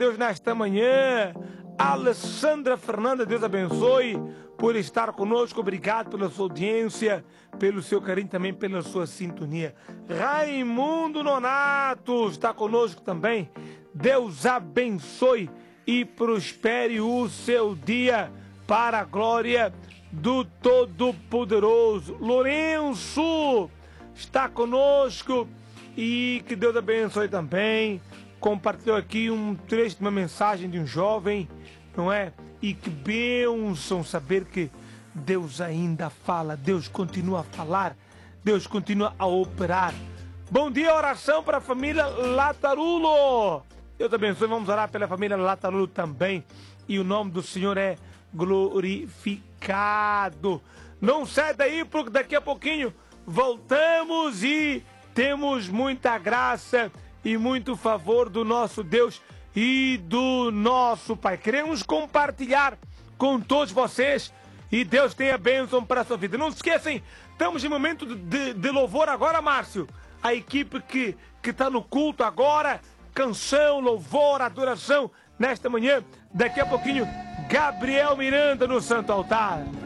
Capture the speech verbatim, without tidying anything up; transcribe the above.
Deus nesta manhã. Alessandra Fernanda, Deus abençoe por estar conosco. Obrigado pela sua audiência, pelo seu carinho, também pela sua sintonia. Raimundo Nonato está conosco também. Deus abençoe e prospere o seu dia para a glória do Todo-Poderoso. Lourenço está conosco e que Deus abençoe também. Compartilhou aqui um trecho de uma mensagem de um jovem, não é? E que bênção saber que Deus ainda fala, Deus continua a falar, Deus continua a operar. Bom dia, oração para a família Latarulo. Deus abençoe, vamos orar pela família Latarulo também. E o nome do Senhor é glorificado. Não sai daí, porque daqui a pouquinho voltamos e temos muita graça e muito favor do nosso Deus e do nosso Pai. Queremos compartilhar com todos vocês e Deus tenha bênção para a sua vida. Não se esqueçam, estamos em momento de, de louvor agora, Márcio. A equipe que está no culto agora, canção, louvor, adoração nesta manhã. Daqui a pouquinho, Gabriel Miranda no Santo Altar.